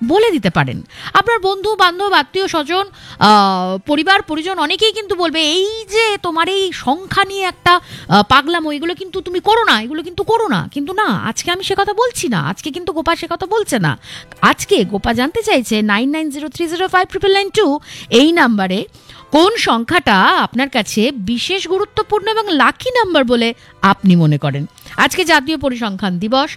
বলে দিতে পারেন। আপনার বন্ধু বান্ধব আত্মীয় স্বজন পরিবার পরিজন অনেকেই কিন্তু বলবে এই যে তোমার এই সংখ্যা নিয়ে একটা পাগলামো, এগুলো কিন্তু তুমি করো না, এগুলো কিন্তু করো না। কিন্তু না, আজকে আমি সে কথা বলছি না, আজকে কিন্তু গোপা সে কথা বলছে না। আজকে গোপা জানতে চাইছে 9903059992 এই নাম্বারে কোন সংখ্যাটা আপনার কাছে বিশেষ গুরুত্বপূর্ণ এবং লাকি নাম্বার বলে আপনি মনে করেন। আজকে জাতীয় পরিসংখ্যান দিবস।